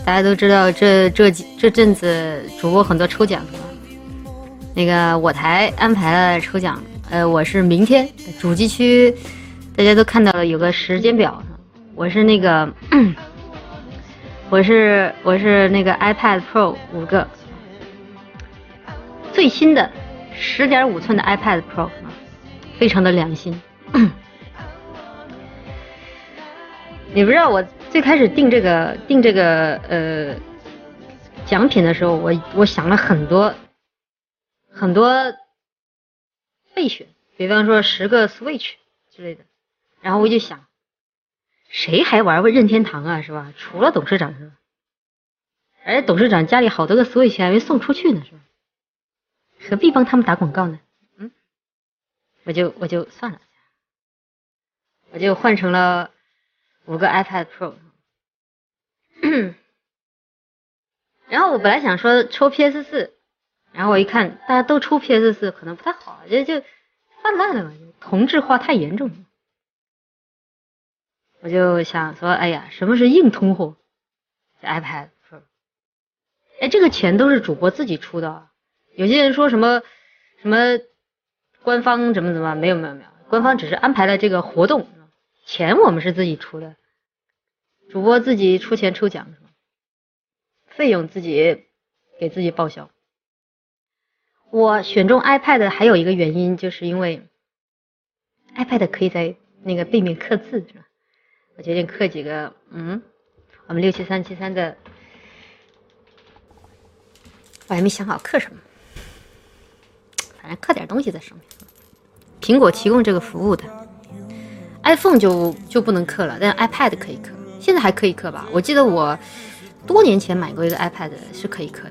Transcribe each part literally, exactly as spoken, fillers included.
大家都知道这这这阵子主播很多抽奖是吧？那个我台安排了抽奖，呃，我是明天主机区，大家都看到了有个时间表，我是那个，我是我是那个 iPad Pro 五个，最新的十点五寸的 iPad Pro， 非常的良心。你不知道我最开始定这个定这个呃奖品的时候，我我想了很多很多备选，比方说十个 Switch 之类的，然后我就想，谁还玩过任天堂啊，是吧？除了董事长是吧？而且董事长家里好多个 Switch 还没送出去呢，是吧？何必帮他们打广告呢？嗯，我就我就算了，我就换成了五个 iPad Pro。然后我本来想说抽 P S 四，然后我一看大家都抽 P S 四，可能不太好，就就泛滥了嘛，同质化太严重了。我就想说，哎呀，什么是硬通货？这 iPad Pro， 哎，这个钱都是主播自己出的啊。有些人说什么什么官方怎么怎么，没有没有没有，官方只是安排了这个活动，钱我们是自己出的，主播自己出钱抽奖，费用自己给自己报销。我选中 iPad 还有一个原因，就是因为 iPad 可以在那个背面刻字，是吧？我决定刻几个，嗯，我们六七三七三的，我还没想好刻什么，反正刻点东西在上面。苹果提供这个服务的 ，iPhone 就就不能刻了，但是 iPad 可以刻，现在还可以刻吧？我记得我多年前买过一个 iPad 是可以刻的。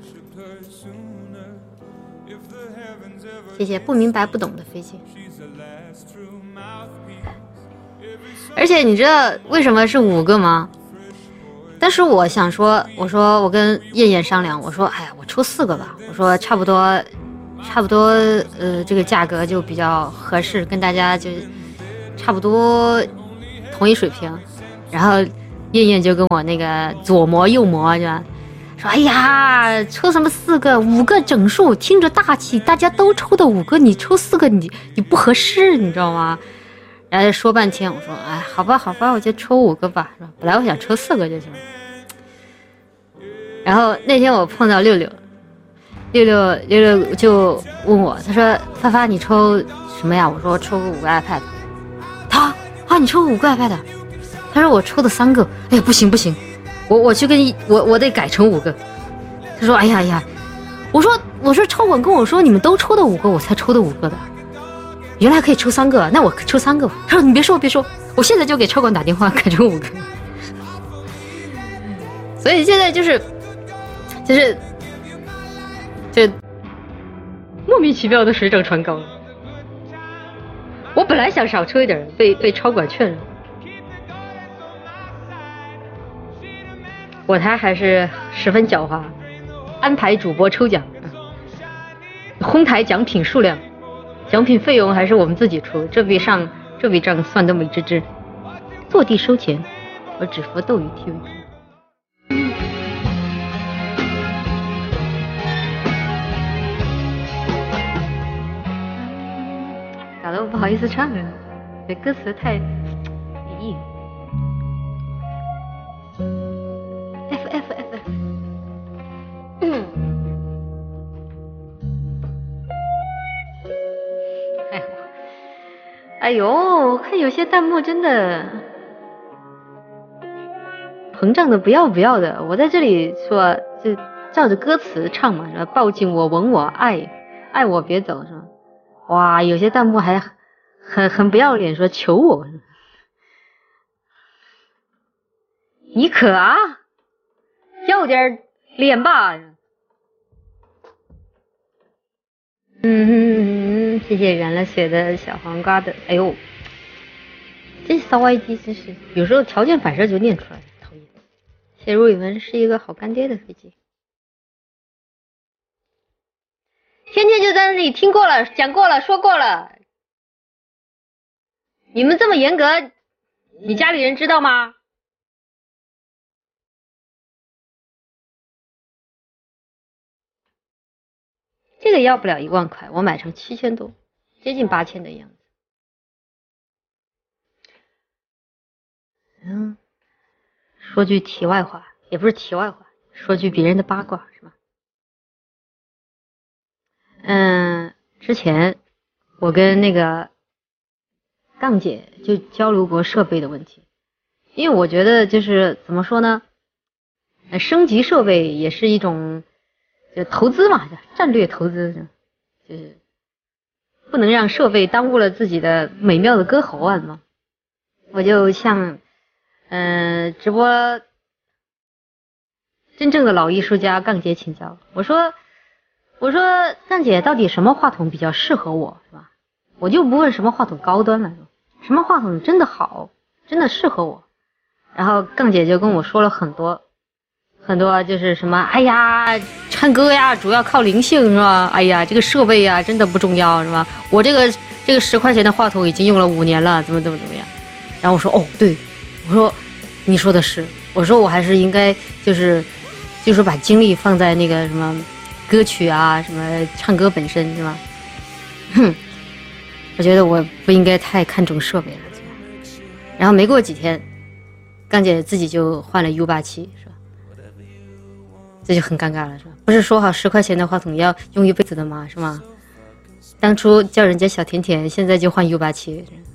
谢谢不明白不懂的飞机。而且你知道为什么是五个吗？但是我想说，我说我跟燕燕商量，我说哎呀，我抽四个吧，我说差不多，差不多，呃，这个价格就比较合适，跟大家就差不多同一水平。然后燕燕就跟我那个左磨右磨，是吧？说哎呀，抽什么四个五个整数，听着大气，大家都抽的五个，你抽四个，你你不合适，你知道吗？然后说半天，我说哎，好吧好吧，我就抽五个吧。本来我想抽四个就行。然后那天我碰到六六，六六六六就问我，他说发发你抽什么呀？我说我抽个五个 iPad。他啊，你抽五个 iPad？他说我抽的三个。哎呀，不行不行。我我去跟我我得改成五个。他说哎呀呀，我说我说超管跟我说你们都抽的五个，我才抽的五个的，原来可以抽三个，那我抽三个吧。他说你别说别说，我现在就给超管打电话改成五个。所以现在就是就是就莫名其妙的水涨船高。我本来想少抽一点，被被超管劝了。我台还是十分狡猾，安排主播抽奖，哄抬奖品数量，奖品费用还是我们自己出，这笔账这笔账算得美滋滋。坐地收钱，我只服斗鱼 T V。搞得我不好意思唱了，这歌词太没意。F F F F。嗯。哎呦，哎呦，我看有些弹幕真的膨胀的不要不要的。我在这里说，就照着歌词唱嘛，是吧？抱紧我，吻我，爱爱我别走，是吧？哇，有些弹幕还很很不要脸，说求我，你可啊，要点脸吧。嗯，谢谢染了血的小黄瓜的，哎呦，这骚 I D 真是有时候条件反射就念出来了，讨厌。谢谢陆以文是一个好干爹的飞机。天天就在那里听过了，讲过了，说过了。你们这么严格，你家里人知道吗？ 这个要不了一万块，我买成七千多，接近八千的样子。嗯，说句题外话，也不是题外话，说句别人的八卦是吧？嗯，之前我跟那个杠姐就交流过设备的问题，因为我觉得就是怎么说呢，升级设备也是一种就投资嘛，战略投资，就是不能让设备耽误了自己的美妙的歌喉啊嘛。我就向嗯、呃、直播真正的老艺术家杠姐请教，我说我说杠姐到底什么话筒比较适合我，是吧？我就不问什么话筒高端了，什么话筒真的好，真的适合我。然后杠姐就跟我说了很多很多，就是什么，哎呀，唱歌呀主要靠灵性是吧？哎呀，这个设备呀真的不重要是吧？我这个这个十块钱的话筒已经用了五年了，怎么怎么怎么样？然后我说哦对，我说你说的是，我说我还是应该就是就是把精力放在那个什么歌曲啊，什么唱歌本身是吧？哼，我觉得我不应该太看重设备了。然后没过几天，杠姐自己就换了 U 八七是吧？这就很尴尬了是吧？不是说好十块钱的话筒要用一辈子的吗？是吗？当初叫人家小甜甜，现在就换 U 八七。